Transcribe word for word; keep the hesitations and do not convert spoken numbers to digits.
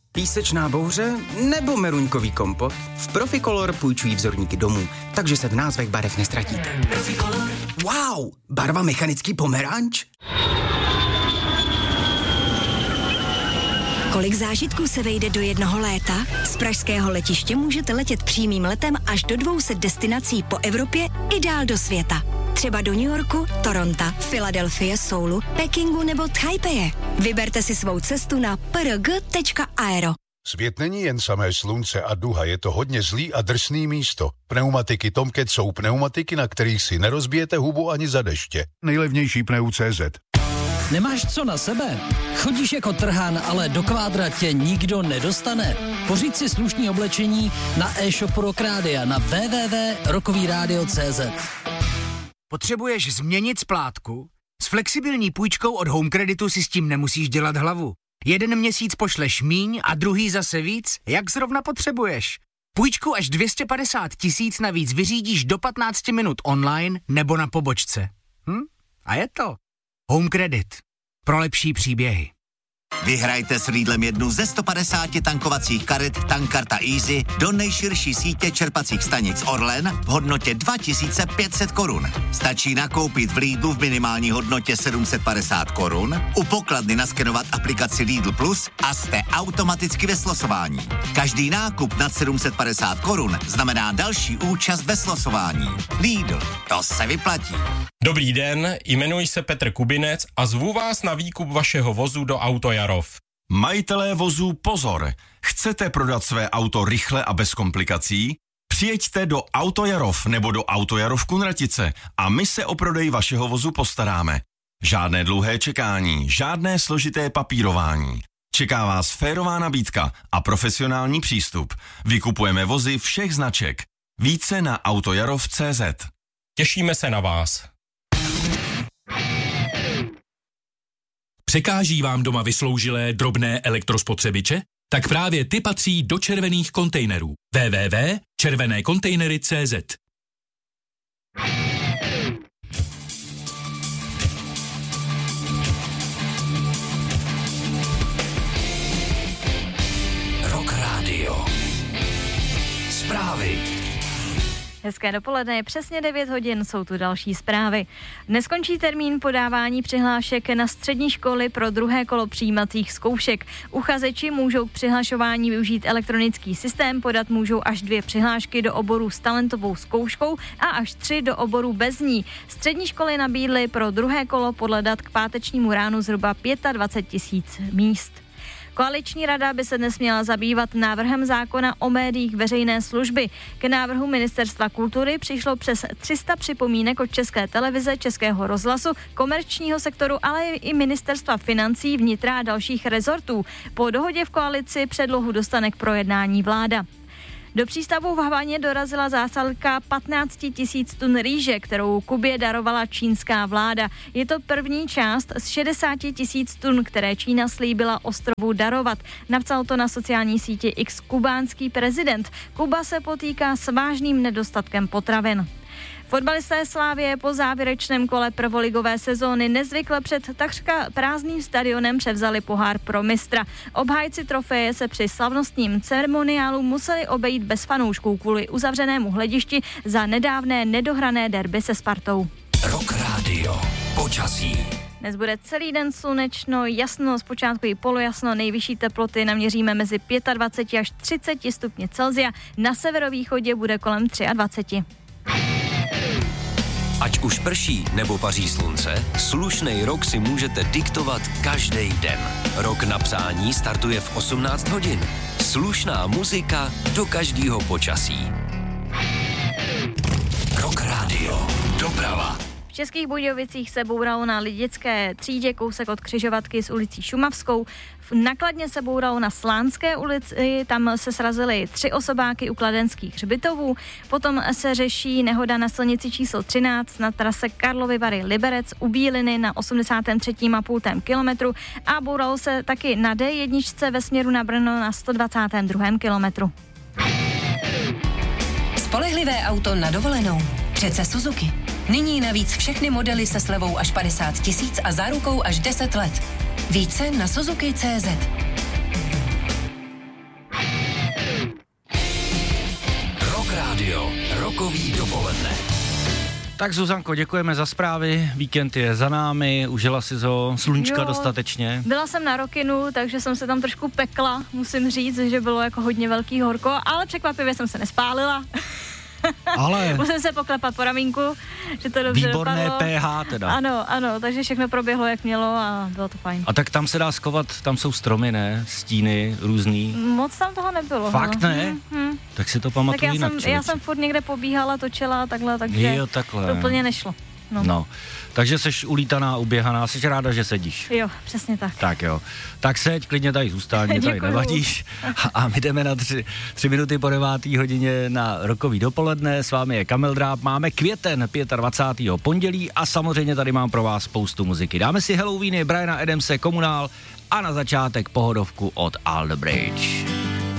Písečná bouře nebo meruňkový kompot? V Proficolor půjčují vzorníky domů, takže se v názvech barev nestratíte. Proficolor. Wow, barva mechanický pomeranč? Kolik zážitků se vejde do jednoho léta? Z pražského letiště můžete letět přímým letem až do dvou set destinací po Evropě i dál do světa. Třeba do New Yorku, Toronto, Filadelfie, Soulu, Pekingu nebo Taipeje. Vyberte si svou cestu na p r g tečka aero. Svět není jen samé slunce a duha, je to hodně zlý a drsný místo. Pneumatiky Tomcat jsou pneumatiky, na kterých si nerozbijete hubu ani za deště. Nejlevnější pneu tečka cé zet. Nemáš co na sebe? Chodíš jako trhán, ale do kvádra tě nikdo nedostane? Pořiď si slušný oblečení na e-shopu Rock Rádia na w w w tečka rockovyradio tečka cé zet. Potřebuješ změnit splátku? S flexibilní půjčkou od Home Creditu si s tím nemusíš dělat hlavu. Jeden měsíc pošleš míň a druhý zase víc, jak zrovna potřebuješ. Půjčku až dvě stě padesát tisíc navíc vyřídíš do patnáct minut online nebo na pobočce. Hm? A je to Home Credit. Pro lepší příběhy. Vyhrajte s Lidlem jednu ze sto padesáti tankovacích karet Tankkarta Easy do nejširší sítě čerpacích stanic Orlen v hodnotě dva tisíce pět set korun. Stačí nakoupit v Lidlu v minimální hodnotě sedm set padesát korun, u pokladny naskenovat aplikaci Lidl Plus a jste automaticky ve slosování. Každý nákup nad sedm set padesát korun znamená další účast ve slosování. Lidl, to se vyplatí. Dobrý den, jmenuji se Petr Kubinec a zvu vás na výkup vašeho vozu do Autojarov. Majitelé vozů pozor! Chcete prodat své auto rychle a bez komplikací? Přijeďte do Autojarov nebo do Autojarov Kunratice a my se o prodej vašeho vozu postaráme. Žádné dlouhé čekání, žádné složité papírování. Čeká vás férová nabídka a profesionální přístup. Vykupujeme vozy všech značek. Více na autojarov tečka cé zet. Těšíme se na vás. Překáží vám doma vysloužilé drobné elektrospotřebiče? Tak právě ty patří do červených kontejnerů. w w w tečka červené kontejnery tečka cé zet. Rock Radio. Zprávy. Hezké dopoledne, je přesně devět hodin, jsou tu další zprávy. Dnes končí termín podávání přihlášek na střední školy pro druhé kolo přijímacích zkoušek. Uchazeči můžou k přihlašování využít elektronický systém, podat můžou až dvě přihlášky do oboru s talentovou zkouškou a až tři do oboru bez ní. Střední školy nabídly pro druhé kolo podle dat k pátečnímu ránu zhruba dvacet pět tisíc míst. Koaliční rada by se dnes měla zabývat návrhem zákona o médiích veřejné služby. K návrhu Ministerstva kultury přišlo přes tři sta připomínek od České televize, Českého rozhlasu, komerčního sektoru, ale i Ministerstva financí, vnitra a dalších rezortů. Po dohodě v koalici předlohu dostane k projednání vláda. Do přístavu v Havaně dorazila zásilka patnáct tisíc tun rýže, kterou Kubě darovala čínská vláda. Je to první část z šedesát tisíc tun, které Čína slíbila ostrovu darovat. Napsal to na sociální síti X kubánský prezident. Kuba se potýká s vážným nedostatkem potravin. Fotbalisté Slavie po závěrečném kole prvoligové sezóny nezvykle před takřka prázdným stadionem převzali pohár pro mistra. Obhájci trofeje se při slavnostním ceremoniálu museli obejít bez fanoušků kvůli uzavřenému hledišti za nedávné nedohrané derby se Spartou. Rock Radio. Počasí. Dnes bude celý den slunečno, jasno, zpočátku i polojasno, nejvyšší teploty naměříme mezi dvacet pět až třicet stupně Celsia, na severovýchodě bude kolem dvacet tři. Ať už prší nebo paří slunce, slušnej rok si můžete diktovat každý den. Rok na přání startuje v osmnáct hodin. Slušná muzika do každého počasí. Rock Radio. Doprava. V Českých Budějovicích se bouralo na Lidické třídě kousek od křižovatky s ulicí Šumavskou. Na Kladně se bouralo na Slánské ulici, tam se srazily tři osobáky u kladenských hřbitovů. Potom se řeší nehoda na silnici číslo třináct na trase Karlovy Vary Liberec u Bíliny na osmdesátém třetím a půl kilometru a bouralo se taky na D jedna ve směru na Brno na sto dvacátém druhém kilometru. Spolehlivé auto na dovolenou. Přece Suzuki. Nyní navíc všechny modely se slevou až padesát tisíc a zárukou až deset let. Více na Suzuki tečka cé zet. Rokový dopoledne. Tak Zuzanko, děkujeme za zprávy, víkend je za námi, užila si ho, sluníčka Jo, dostatečně. Byla jsem na Rockinu, takže jsem se tam trošku pekla, musím říct, že bylo jako hodně velký horko, ale překvapivě jsem se nespálila. Ale... Musím se poklepat po ramínku, že to dobře Výborné dopadlo. pH teda. Ano, ano, takže všechno proběhlo jak mělo a bylo to fajn. A tak tam se dá skovat, tam jsou stromy, ne? Stíny různý. Moc tam toho nebylo. Fakt hele. ne? Hmm, hmm. Tak si to pamatuju Tak já jinak, jsem, já jsem furt někde pobíhala, točila takhle, takže Jo, takhle. to úplně nešlo. No. no. Takže seš ulítaná, uběhaná, jsi ráda, že sedíš. Jo, přesně tak. Tak jo. Tak seď, klidně tady zůstaň, mě tady Děkuju. nevadíš. A my jdeme na tři, tři minuty po devátý hodině na Rokový dopoledne. S vámi je Kamil Dráb. Máme květen dvacátého pátého pondělí a samozřejmě tady mám pro vás spoustu muziky. Dáme si Halloweeny, Briana Adamse, Komunál a na začátek pohodovku od All the Bridge.